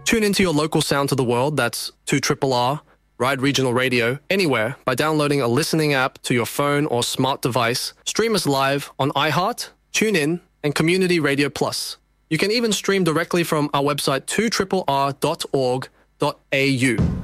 Tune into your local sound to the world, that's 2RRR, Ride Regional Radio, anywhere by downloading a listening app to your phone or smart device. Stream us live on iHeart, TuneIn, and Community Radio Plus. You can even stream directly from our website 2RRR.org.au.